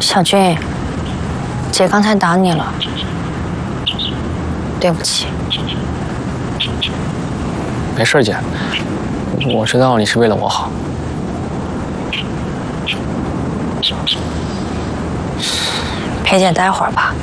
小军，姐刚才打你了，对不起。 没事，姐，我知道你是为了我好。 陪姐待会儿吧。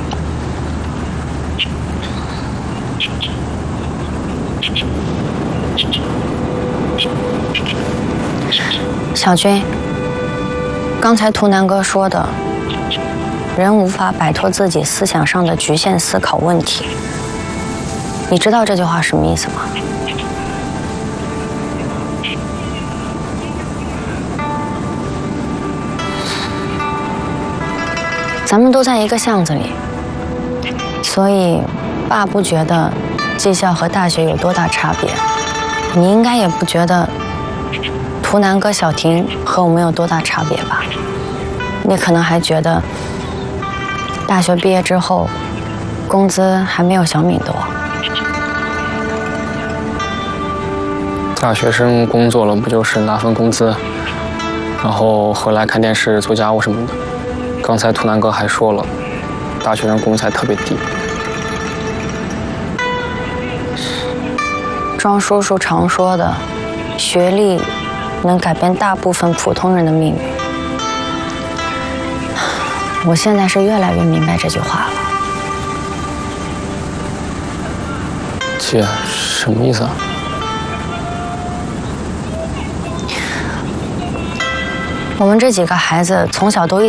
小军，刚才图南哥说的，人无法摆脱自己思想上的局限思考问题，你知道这句话什么意思吗？咱们都在一个巷子里，所以爸不觉得技校和大学有多大差别，你应该也不觉得图南哥、小婷和我们有多大差别吧？你可能还觉得大学毕业之后工资还没有小敏多。 大学生工作了不就是拿份工资，然后回来看电视、做家务什么的。刚才图南哥还说了，大学生工资还特别低。 庄叔叔常说的，学历能改变大部分普通人的命运。我现在是越来越明白这句话了。 姐，什么意思啊？ 我们这几个孩子从小都一